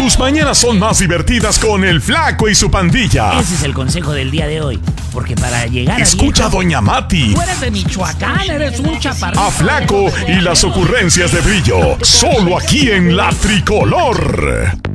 Tus mañanas son más divertidas con el Flaco y su pandilla. Ese es el consejo del día de hoy. Porque para llegar Escucha a Doña Mati. Tú eres de Michoacán, eres un chaparrito. A Flaco y las ocurrencias de Brillo. Solo aquí en La Tricolor.